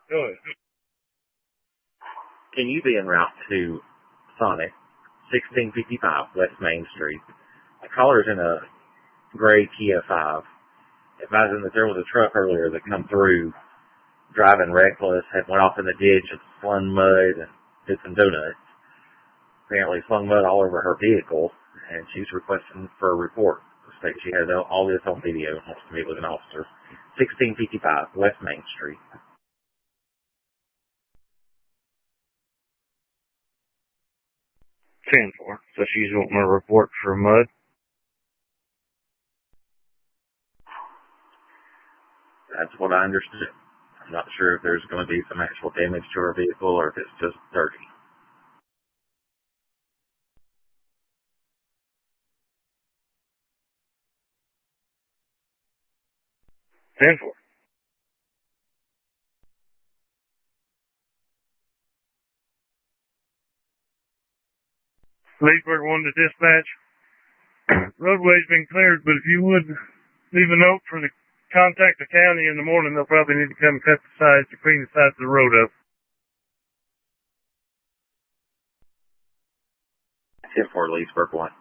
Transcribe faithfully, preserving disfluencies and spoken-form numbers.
Go ahead. Can you be en route to Sonic, sixteen fifty-five West Main Street? A caller's in a gray Kia five, advising that there was a truck earlier that come through driving reckless, had went off in the ditch and slung mud and did some donuts. Apparently slung mud all over her vehicle, and she's requesting for a report. States she has all this on video and wants to meet with an officer. sixteen fifty-five West Main Street. ten four. So she's wanting a report for mud? That's what I understood. I'm not sure if there's going to be some actual damage to her vehicle or if it's just dirty. ten four. Leesburg one to dispatch. Roadway's been cleared, but if you would leave a note for the contact the county in the morning, they'll probably need to come cut the sides to clean the sides of the road up. ten four Leesburg one.